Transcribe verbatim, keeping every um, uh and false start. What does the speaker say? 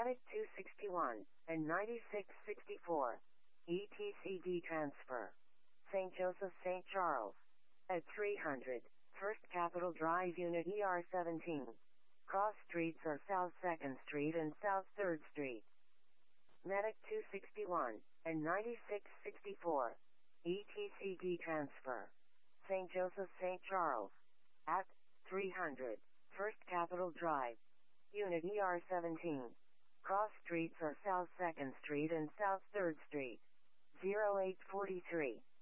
Matic two sixty-one and ninety-six sixty-four. E T C D transfer. Saint Joseph Saint Charles. At three hundred. First Capitol Drive Unit E R seventeen. Cross streets are South second Street and South third Street. Matic two sixty-one and ninety-six sixty-four. E T C D transfer. Saint Joseph Saint Charles. At three hundred. First Capitol Drive. Unit E R seventeen. Cross streets are South second Street and South third Street. zero eight four three.